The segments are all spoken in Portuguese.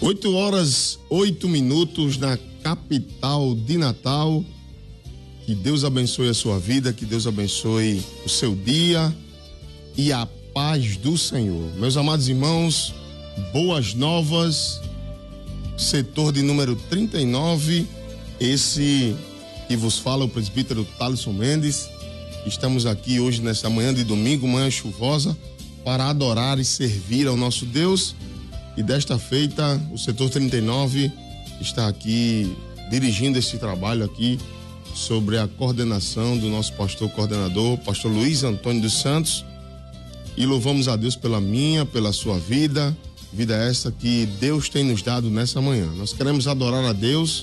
8h08 na capital de Natal. Que Deus abençoe a sua vida, que Deus abençoe o seu dia e a paz do Senhor. Meus amados irmãos, boas novas, setor de número 39, esse que vos fala o presbítero Thalisson Mendes. Estamos aqui hoje nessa manhã de domingo, manhã chuvosa, para adorar e servir ao nosso Deus. E desta feita, o setor 39 está aqui dirigindo esse trabalho aqui sobre a coordenação do nosso pastor coordenador, pastor Luiz Antônio dos Santos. E louvamos a Deus pela minha, pela sua vida essa que Deus tem nos dado nessa manhã. Nós queremos adorar a Deus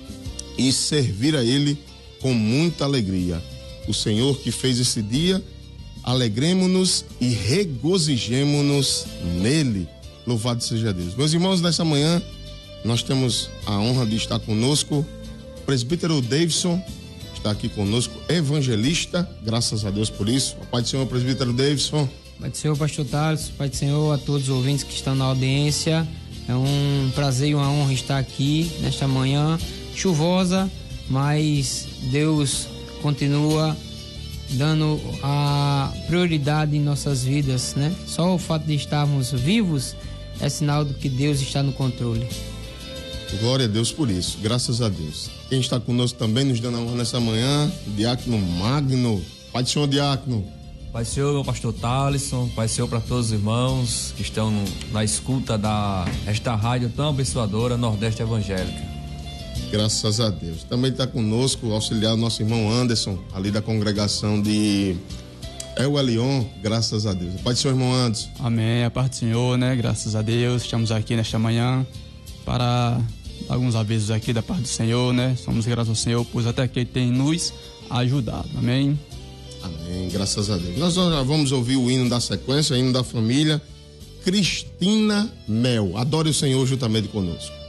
e servir a Ele com muita alegria. O Senhor que fez esse dia, alegremo-nos e regozijemo-nos nele. Louvado seja Deus. Meus irmãos, nessa manhã nós temos a honra de estar conosco o presbítero Davidson, está aqui conosco, evangelista, graças a Deus por isso. A paz do Senhor, presbítero Davidson. Pai do Senhor, pastor Thales, Pai do Senhor, a todos os ouvintes que estão na audiência. É um prazer e uma honra estar aqui nesta manhã chuvosa, mas Deus continua dando a prioridade em nossas vidas, né? Só o fato de estarmos vivos é sinal de que Deus está no controle. Glória a Deus por isso, graças a Deus. Quem está conosco também nos dando a honra nessa manhã, o diácono Magno. Pai do Senhor, diácono. Pai do Senhor, meu pastor Thalisson, Pai do Senhor para todos os irmãos que estão na escuta desta rádio tão abençoadora, Nordeste Evangélica. Graças a Deus. Também está conosco o auxiliar nosso irmão Anderson, ali da congregação de El Elion, graças a Deus. Pai do Senhor, irmão Anderson. Amém, a paz do Senhor, né? Graças a Deus, estamos aqui nesta manhã para alguns avisos aqui da parte do Senhor, né? Somos gratos ao Senhor, pois até que Ele tem nos ajudado. Amém. Amém, graças a Deus. Nós já vamos ouvir o hino da sequência, o hino da família, Cristina Mel. Adore o Senhor juntamente conosco.